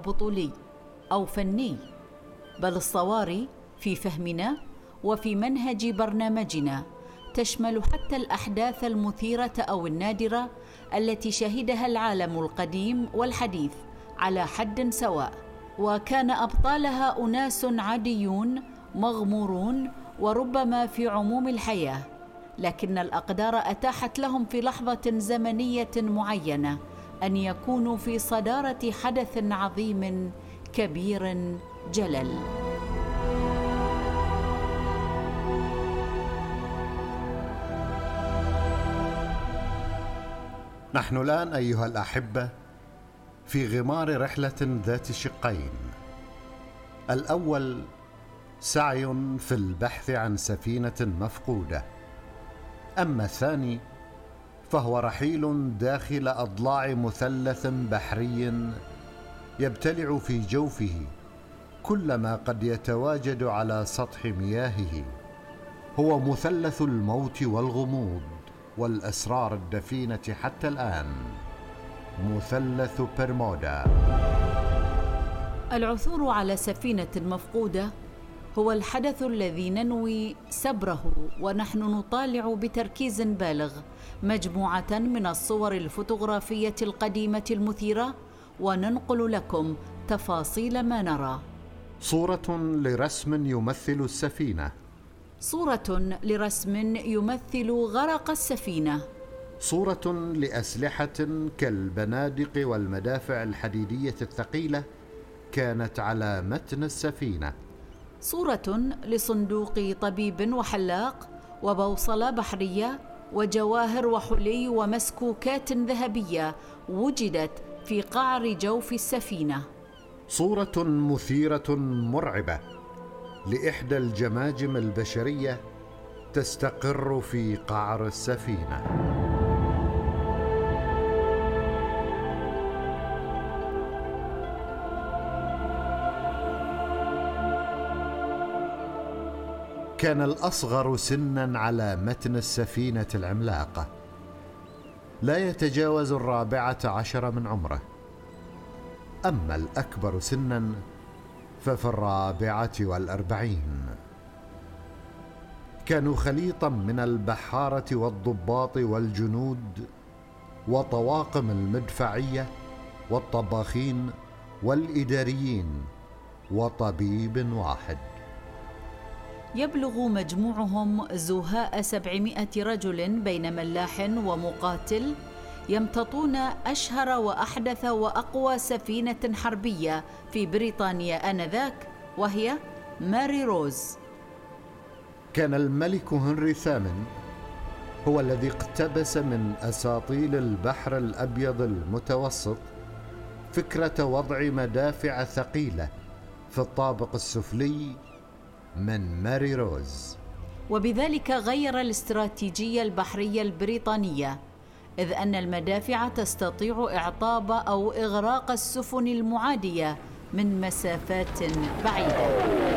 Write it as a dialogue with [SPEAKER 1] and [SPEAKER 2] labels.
[SPEAKER 1] بطولي أو فني، بل الصواري في فهمنا وفي منهج برنامجنا تشمل حتى الأحداث المثيرة أو النادرة التي شهدها العالم القديم والحديث على حد سواء، وكان أبطالها أناس عاديون مغمورون وربما في عموم الحياة، لكن الأقدار أتاحت لهم في لحظة زمنية معينة أن يكونوا في صدارة حدث عظيم كبير جلل.
[SPEAKER 2] نحن الآن أيها الأحبة في غمار رحلة ذات شقين. الأول سعي في البحث عن سفينة مفقودة، أما الثاني فهو رحيل داخل أضلاع مثلث بحري يبتلع في جوفه كل ما قد يتواجد على سطح مياهه. هو مثلث الموت والغموض والأسرار الدفينة حتى الآن، مثلث برمودا.
[SPEAKER 1] العثور على سفينة مفقودة هو الحدث الذي ننوي سبره ونحن نطالع بتركيز بالغ مجموعة من الصور الفوتوغرافية القديمة المثيرة، وننقل لكم تفاصيل ما نرى.
[SPEAKER 2] صورة لرسم يمثل السفينة،
[SPEAKER 1] صورة لرسم يمثل غرق السفينة،
[SPEAKER 2] صورة لأسلحة كالبنادق والمدافع الحديدية الثقيلة كانت على متن السفينة،
[SPEAKER 1] صورة لصندوق طبيب وحلاق وبوصلة بحرية وجواهر وحلي ومسكوكات ذهبية وجدت في قعر جوف السفينة،
[SPEAKER 2] صورة مثيرة مرعبة لإحدى الجماجم البشرية تستقر في قعر السفينة. كان الأصغر سناً على متن السفينة العملاقة، لا يتجاوز 14 من عمره، أما الأكبر سناً ففي 44. كانوا خليطاً من البحارة والضباط والجنود وطواقم المدفعية والطباخين والإداريين وطبيب واحد.
[SPEAKER 1] يبلغ مجموعهم زهاء 700 رجل بين ملاح ومقاتل يمتطون أشهر وأحدث وأقوى سفينة حربية في بريطانيا آنذاك، وهي ماري روز.
[SPEAKER 2] كان الملك هنري الثامن هو الذي اقتبس من أساطيل البحر الأبيض المتوسط فكرة وضع مدافع ثقيلة في الطابق السفلي من ماري روز،
[SPEAKER 1] وبذلك غير الاستراتيجية البحرية البريطانية، إذ أن المدافع تستطيع إعطاب أو إغراق السفن المعادية من مسافات بعيدة.